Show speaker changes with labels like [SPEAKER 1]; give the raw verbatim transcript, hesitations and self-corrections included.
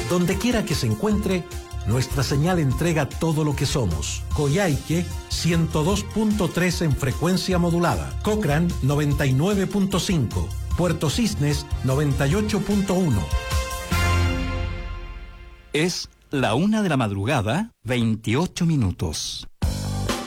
[SPEAKER 1] Donde quiera que se encuentre, nuestra señal entrega todo lo que somos. Coyhaique, ciento dos punto tres en frecuencia modulada. Cochrane, noventa y nueve punto cinco. Puerto Cisnes, noventa y ocho punto uno.
[SPEAKER 2] Es la una de la madrugada, veintiocho minutos.